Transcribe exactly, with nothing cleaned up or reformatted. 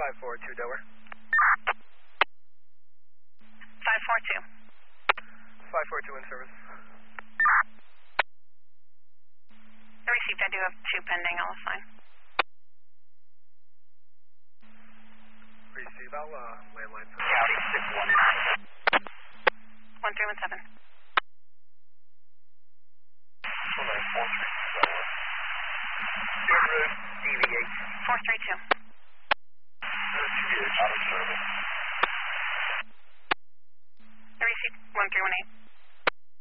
five four two, Delaware. five four two. five four two in service. Received. I do have two pending. I'll assign. Receive. I'll uh, landline for County six one. one three one seven. one nine four three, Delaware. Good route, D V H. four three two. Out of service. Received. one three one eight.